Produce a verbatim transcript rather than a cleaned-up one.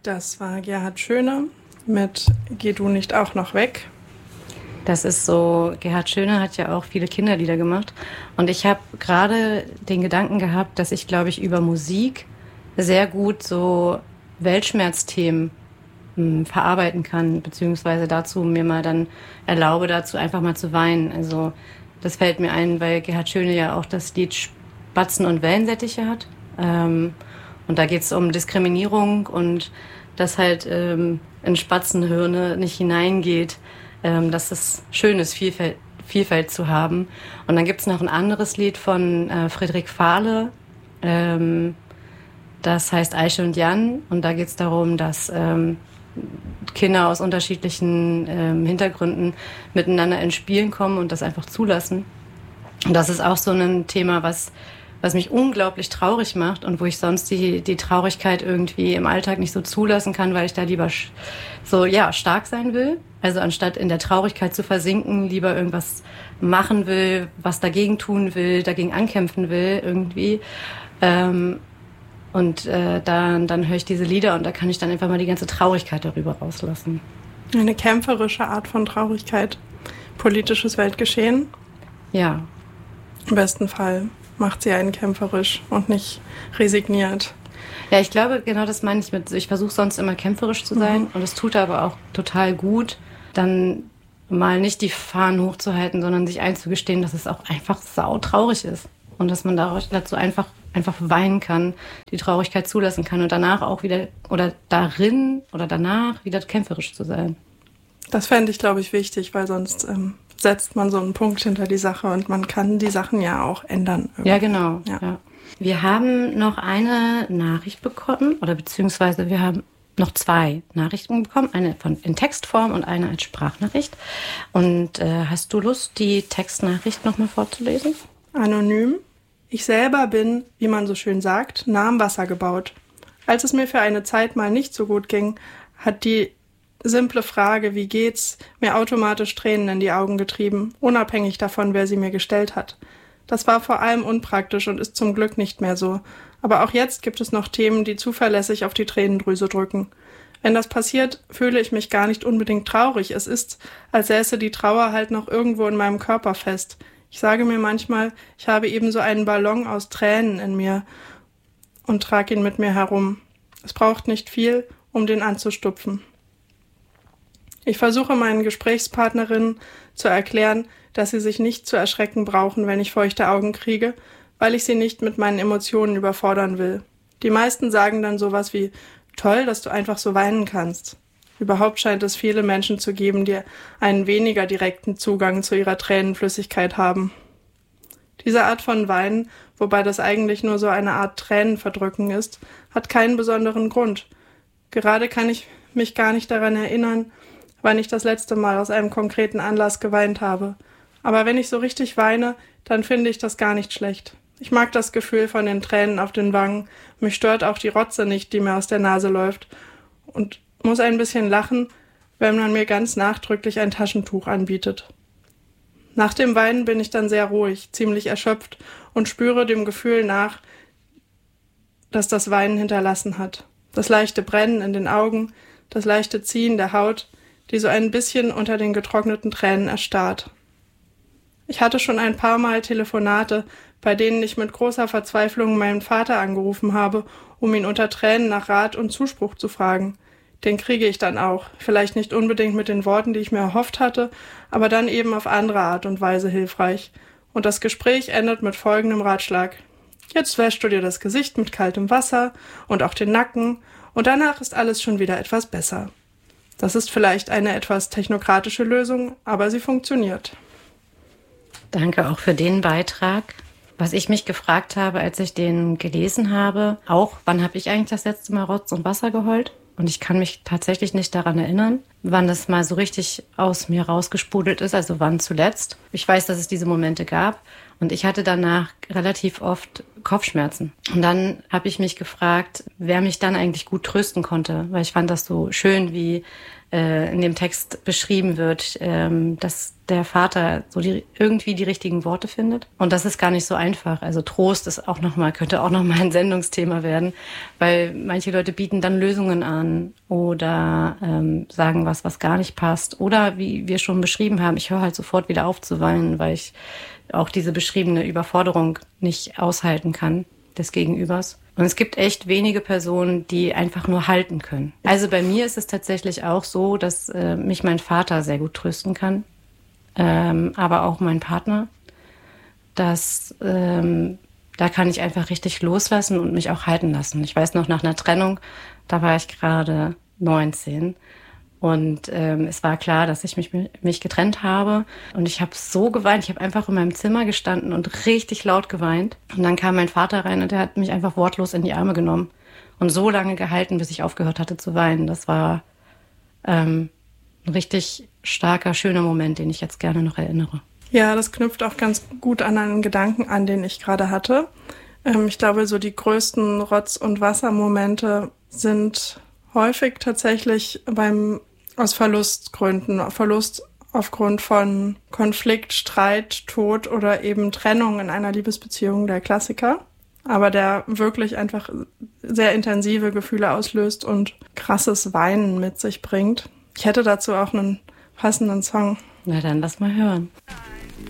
Das war Gerhard Schöne mit Geh du nicht auch noch weg. Das ist so, Gerhard Schöne hat ja auch viele Kinderlieder gemacht. Und ich habe gerade den Gedanken gehabt, dass ich, glaube ich, über Musik sehr gut so Weltschmerzthemen mh, verarbeiten kann, beziehungsweise dazu mir mal dann erlaube, dazu einfach mal zu weinen. Also das fällt mir ein, weil Gerhard Schöne ja auch das Lied Spatzen und Wellensittiche hat. Ähm, und da geht es um Diskriminierung und dass halt ähm, in Spatzenhirne nicht hineingeht, ähm, dass es schön ist, Vielfalt, Vielfalt zu haben. Und dann gibt es noch ein anderes Lied von äh, Friedrich Fahle, ähm, das heißt Eiche und Jan. Und da geht es darum, dass ähm, Kinder aus unterschiedlichen ähm, Hintergründen miteinander ins Spielen kommen und das einfach zulassen. Und das ist auch so ein Thema, was was mich unglaublich traurig macht und wo ich sonst die, die Traurigkeit irgendwie im Alltag nicht so zulassen kann, weil ich da lieber so, ja, stark sein will. Also anstatt in der Traurigkeit zu versinken, lieber irgendwas machen will, was dagegen tun will, dagegen ankämpfen will irgendwie. Ähm, und äh, dann, dann höre ich diese Lieder und da kann ich dann einfach mal die ganze Traurigkeit darüber rauslassen. Eine kämpferische Art von Traurigkeit. Politisches Weltgeschehen. Ja. Im besten Fall macht sie einen kämpferisch und nicht resigniert. Ja, ich glaube, genau das meine ich mit, ich versuche sonst immer kämpferisch zu sein, mhm. Und es tut aber auch total gut, dann mal nicht die Fahnen hochzuhalten, sondern sich einzugestehen, dass es auch einfach sautraurig ist und dass man dazu einfach, einfach weinen kann, die Traurigkeit zulassen kann und danach auch wieder, oder darin oder danach wieder kämpferisch zu sein. Das fände ich, glaube ich, wichtig, weil sonst ähm, setzt man so einen Punkt hinter die Sache und man kann die Sachen ja auch ändern. Irgendwie. Ja, genau. Ja. Ja. Wir haben noch eine Nachricht bekommen, oder beziehungsweise wir haben noch zwei Nachrichten bekommen, eine von, in Textform und eine als Sprachnachricht. Und äh, hast du Lust, die Textnachricht nochmal vorzulesen? Anonym. Ich selber bin, wie man so schön sagt, nah am Wasser gebaut. Als es mir für eine Zeit mal nicht so gut ging, hat die simple Frage, wie geht's, mir automatisch Tränen in die Augen getrieben, unabhängig davon, wer sie mir gestellt hat. Das war vor allem unpraktisch und ist zum Glück nicht mehr so. Aber auch jetzt gibt es noch Themen, die zuverlässig auf die Tränendrüse drücken. Wenn das passiert, fühle ich mich gar nicht unbedingt traurig. Es ist, als säße die Trauer halt noch irgendwo in meinem Körper fest. Ich sage mir manchmal, ich habe eben so einen Ballon aus Tränen in mir und trage ihn mit mir herum. Es braucht nicht viel, um den anzustupfen. Ich versuche meinen Gesprächspartnerinnen zu erklären, dass sie sich nicht zu erschrecken brauchen, wenn ich feuchte Augen kriege, weil ich sie nicht mit meinen Emotionen überfordern will. Die meisten sagen dann sowas wie, toll, dass du einfach so weinen kannst. Überhaupt scheint es viele Menschen zu geben, die einen weniger direkten Zugang zu ihrer Tränenflüssigkeit haben. Diese Art von Weinen, wobei das eigentlich nur so eine Art Tränenverdrücken ist, hat keinen besonderen Grund. Gerade kann ich mich gar nicht daran erinnern, wann ich das letzte Mal aus einem konkreten Anlass geweint habe. Aber wenn ich so richtig weine, dann finde ich das gar nicht schlecht. Ich mag das Gefühl von den Tränen auf den Wangen. Mich stört auch die Rotze nicht, die mir aus der Nase läuft. Und muss ein bisschen lachen, wenn man mir ganz nachdrücklich ein Taschentuch anbietet. Nach dem Weinen bin ich dann sehr ruhig, ziemlich erschöpft und spüre dem Gefühl nach, das das Weinen hinterlassen hat. Das leichte Brennen in den Augen, das leichte Ziehen der Haut, die so ein bisschen unter den getrockneten Tränen erstarrt. Ich hatte schon ein paar Mal Telefonate, bei denen ich mit großer Verzweiflung meinen Vater angerufen habe, um ihn unter Tränen nach Rat und Zuspruch zu fragen. Den kriege ich dann auch, vielleicht nicht unbedingt mit den Worten, die ich mir erhofft hatte, aber dann eben auf andere Art und Weise hilfreich. Und das Gespräch endet mit folgendem Ratschlag. Jetzt wäschst du dir das Gesicht mit kaltem Wasser und auch den Nacken und danach ist alles schon wieder etwas besser. Das ist vielleicht eine etwas technokratische Lösung, aber sie funktioniert. Danke auch für den Beitrag. Was ich mich gefragt habe, als ich den gelesen habe, auch, wann habe ich eigentlich das letzte Mal Rotz und Wasser geheult? Und ich kann mich tatsächlich nicht daran erinnern, wann das mal so richtig aus mir rausgesprudelt ist, also wann zuletzt. Ich weiß, dass es diese Momente gab Und ich hatte danach relativ oft Kopfschmerzen. Und dann habe ich mich gefragt, wer mich dann eigentlich gut trösten konnte, weil ich fand das so schön, wie äh, in dem Text beschrieben wird, ähm, dass der Vater so die, irgendwie die richtigen Worte findet. Und das ist gar nicht so einfach. Also Trost ist auch noch mal, könnte auch noch mal ein Sendungsthema werden, weil manche Leute bieten dann Lösungen an oder ähm, sagen was, was gar nicht passt. Oder wie wir schon beschrieben haben, ich höre halt sofort wieder auf zu weinen, weil ich auch diese beschriebene Überforderung nicht aushalten kann des Gegenübers. Und es gibt echt wenige Personen, die einfach nur halten können. Also bei mir ist es tatsächlich auch so, dass äh, mich mein Vater sehr gut trösten kann, ähm, aber auch mein Partner. Dass, ähm, da kann ich einfach richtig loslassen und mich auch halten lassen. Ich weiß noch, nach einer Trennung, da war ich gerade neunzehn. Und ähm, es war klar, dass ich mich, mich getrennt habe. Und ich habe so geweint. Ich habe einfach in meinem Zimmer gestanden und richtig laut geweint. Und dann kam mein Vater rein und der hat mich einfach wortlos in die Arme genommen. Und so lange gehalten, bis ich aufgehört hatte zu weinen. Das war ähm, ein richtig starker, schöner Moment, den ich jetzt gerne noch erinnere. Ja, das knüpft auch ganz gut an einen Gedanken an, den ich gerade hatte. Ähm, ich glaube, so die größten Rotz- und Wassermomente sind häufig tatsächlich beim aus Verlustgründen, Verlust aufgrund von Konflikt, Streit, Tod oder eben Trennung in einer Liebesbeziehung, der Klassiker, aber der wirklich einfach sehr intensive Gefühle auslöst und krasses Weinen mit sich bringt. Ich hätte dazu auch einen passenden Song. Na dann lass mal hören.